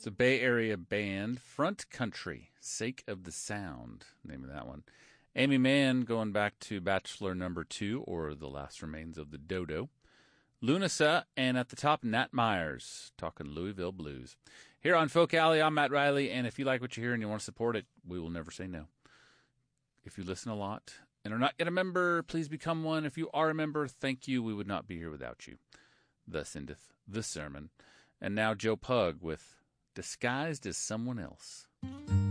It's a Bay Area band, Front Country, Sake of the Sound, name of that one. Amy Mann going back to Bachelor number 2, or The Last Remains of the Dodo. Lunasa, and at the top, Nat Myers, talking Louisville Blues. Here on Folk Alley, I'm Matt Riley, and if you like what you hear and you want to support it, we will never say no. If you listen a lot and are not yet a member, please become one. If you are a member, thank you. We would not be here without you. Thus endeth the sermon. And now Joe Pug with Disguised as Someone Else.